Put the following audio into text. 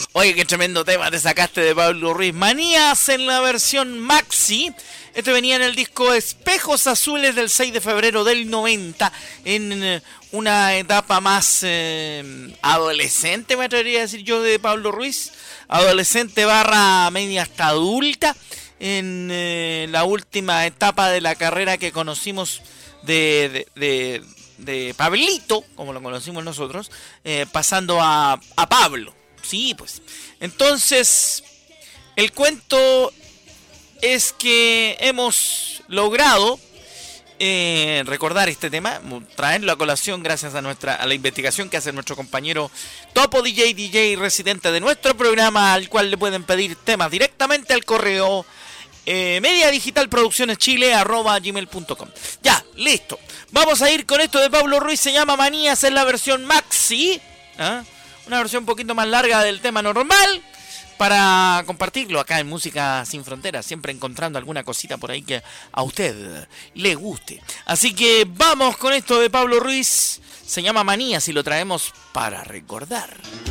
Oye, qué tremendo tema te sacaste de Pablo Ruiz. Manías en la versión maxi. Este venía en el disco Espejos Azules del 6 de febrero del 90. En una etapa más adolescente, me atrevería a decir yo, de Pablo Ruiz. Adolescente barra media hasta adulta. En la última etapa de la carrera que conocimos de Pablito, como lo conocimos nosotros, pasando a Pablo. Sí, pues. Entonces, el cuento es que hemos logrado recordar este tema, traerlo a colación gracias a la investigación que hace nuestro compañero Topo DJ residente de nuestro programa, al cual le pueden pedir temas directamente al correo mediadigitalproduccioneschile@gmail.com. Ya, listo. Vamos a ir con esto de Pablo Ruiz, se llama Manías en la versión maxi, una versión un poquito más larga del tema normal, para compartirlo acá en Música Sin Fronteras, siempre encontrando alguna cosita por ahí que a usted le guste. Así que vamos con esto de Pablo Ruiz, se llama Manías y lo traemos para recordar.